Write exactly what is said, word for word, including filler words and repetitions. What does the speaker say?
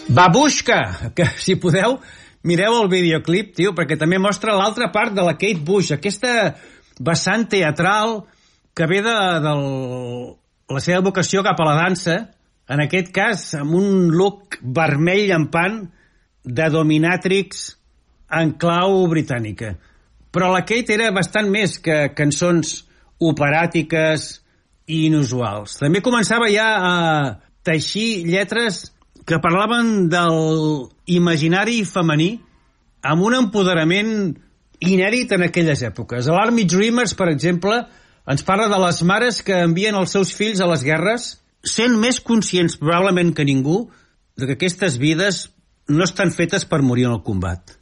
Babushka, que si podeu mireu el videoclip, tio, perquè també mostra l'altra part de la Kate Bush, aquesta vessant teatral que ve de, de la seva vocació cap a la dansa, en aquest cas amb un look vermell llampant de dominatrix en clau britànica. Però la Kate era bastant més que cançons operàtiques i inusuals. També començava ja a teixir lletres que parlaven del imaginari femení amb un empoderament inèdit en aquelles èpoques. L'Army Dreamers, per exemple, ens parla de les mares que envien els seus fills a les guerres, sent més conscients probablement que ningú de que aquestes vides no estan fetes per morir en el combat.